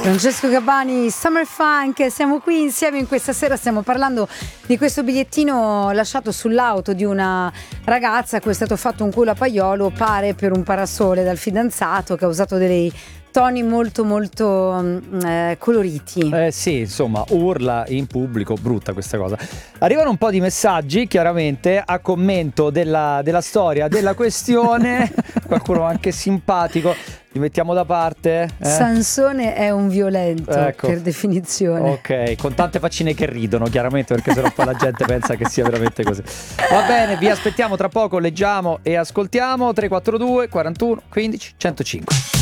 Francesco Gabbani, Summer Funk, siamo qui insieme in questa sera, stiamo parlando di questo bigliettino lasciato sull'auto di una ragazza a cui è stato fatto un culo a paiolo, pare per un parasole dal fidanzato, che ha usato dei toni molto coloriti. Sì, insomma, urla in pubblico, brutta questa cosa. Arrivano un po' di messaggi, chiaramente, a commento della storia, della questione, qualcuno anche simpatico. Li mettiamo da parte. Sansone è un violento, ecco, per definizione. Ok, con tante faccine che ridono, chiaramente, perché sennò poi la gente pensa che sia veramente così. Va bene, vi aspettiamo tra poco, leggiamo e ascoltiamo. 342 41 15 105.